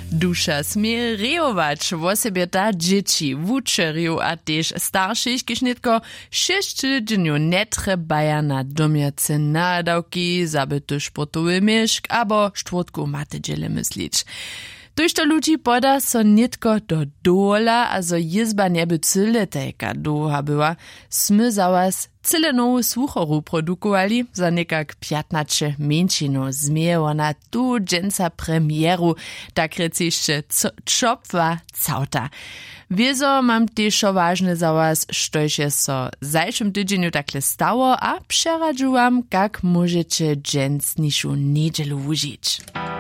Dusza smie rejować w osobie ta dzieci, wuczerju a też starszych, kiż nitko 6 dniu netrzebaja na domiace nadawki, zabyty sportowy mieszk, abo czwartku matydziele myslić. Tuż to ludzi poda so nitko do dola, a zo jizba nieby cyle tejka dłuha była, smy za was cyle nowu słuchoru produkowali, za nekak 15 mięczino zmieje ona tu dżęca premieru, tak rec jeszcze czopwa cauta. Wiezo mam też ważne za was, što się so zajszym tydzieniu takle stało, a przeradzu wam, jak możecie dżęcnišu niedzielu użyć.